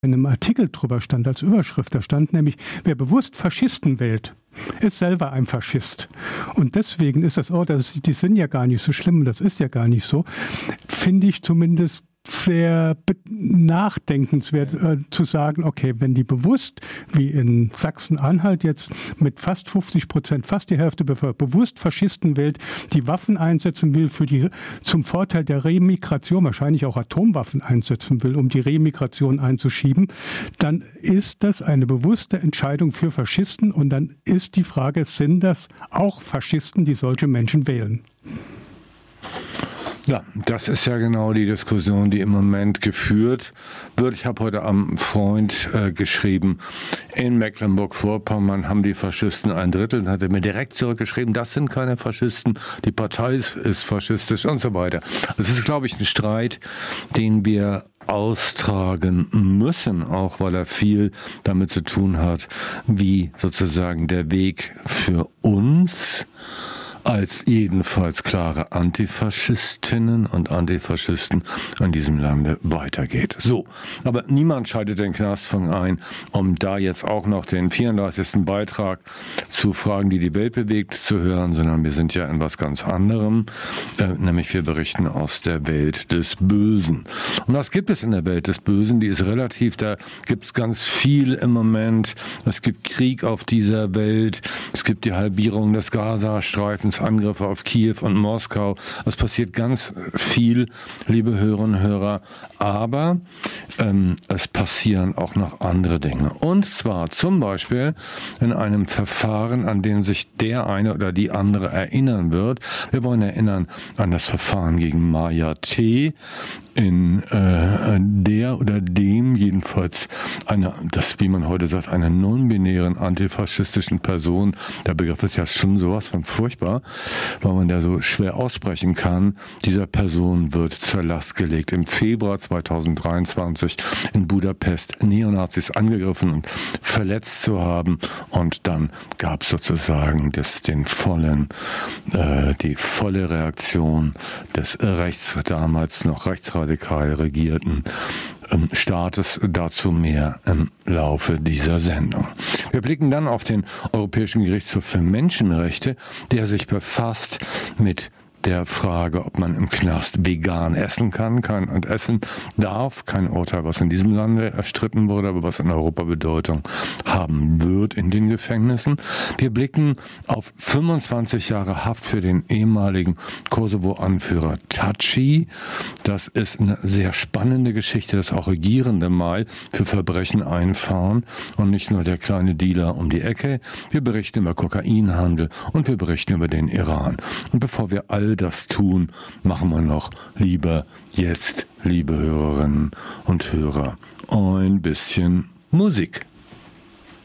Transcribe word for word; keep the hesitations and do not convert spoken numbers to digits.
in einem Artikel drüber stand als Überschrift. Da stand nämlich, wer bewusst Faschisten wählt, ist selber ein Faschist. Und deswegen ist das, oh, das, die sind ja gar nicht so schlimm, das ist ja gar nicht so, finde ich zumindest sehr nachdenkenswert äh, zu sagen, okay, wenn die bewusst, wie in Sachsen-Anhalt jetzt mit fast fünfzig Prozent, fast die Hälfte Bevölkerung, bewusst Faschisten wählt, die Waffen einsetzen will für die, zum Vorteil der Remigration, wahrscheinlich auch Atomwaffen einsetzen will, um die Remigration einzuschieben, dann ist das eine bewusste Entscheidung für Faschisten und dann ist die Frage, sind das auch Faschisten, die solche Menschen wählen? Ja, das ist ja genau die Diskussion, die im Moment geführt wird. Ich habe heute am Freund äh, geschrieben, in Mecklenburg-Vorpommern haben die Faschisten ein Drittel, und hat er mir direkt zurückgeschrieben, das sind keine Faschisten, die Partei ist, ist faschistisch und so weiter. Das ist, glaube ich, ein Streit, den wir austragen müssen, auch weil er viel damit zu tun hat, wie sozusagen der Weg für uns als jedenfalls klare Antifaschistinnen und Antifaschisten in diesem Lande weitergeht. So, aber niemand schaltet den Knastfunk ein, um da jetzt auch noch den vierunddreißigsten Beitrag zu Fragen, die die Welt bewegt, zu hören, sondern wir sind ja in was ganz anderem, äh, nämlich wir berichten aus der Welt des Bösen. Und was gibt es in der Welt des Bösen? Die ist relativ, da gibt es ganz viel im Moment. Es gibt Krieg auf dieser Welt, es gibt die Halbierung des Gazastreifens, Angriffe auf Kiew und Moskau. Es passiert ganz viel, liebe Hörerinnen und Hörer, aber ähm, es passieren auch noch andere Dinge. Und zwar zum Beispiel in einem Verfahren, an dem sich der eine oder die andere erinnern wird. Wir wollen erinnern an das Verfahren gegen Maja T., in äh, der oder dem jedenfalls einer, das wie man heute sagt, einer non-binären antifaschistischen Person, der Begriff ist ja schon sowas von furchtbar, weil man der so schwer aussprechen kann, dieser Person wird zur Last gelegt. Im Februar zweitausenddreiundzwanzig in Budapest Neonazis angegriffen und verletzt zu haben, und dann gab es sozusagen das, den vollen, äh, die volle Reaktion des rechts, damals noch rechtsradikalen regierten ähm, Staates. Dazu mehr im Laufe dieser Sendung. Wir blicken dann auf den Europäischen Gerichtshof für Menschenrechte, der sich befasst mit der Frage, ob man im Knast vegan essen kann, kann und essen darf. Kein Urteil, was in diesem Lande erstritten wurde, aber was in Europa Bedeutung haben wird in den Gefängnissen. Wir blicken auf fünfundzwanzig Jahre Haft für den ehemaligen Kosovo-Anführer Thaçi. Das ist eine sehr spannende Geschichte, dass auch Regierende mal für Verbrechen einfahren und nicht nur der kleine Dealer um die Ecke. Wir berichten über Kokainhandel und wir berichten über den Iran. Und bevor wir all das tun, machen wir noch lieber jetzt, liebe Hörerinnen und Hörer, ein bisschen Musik.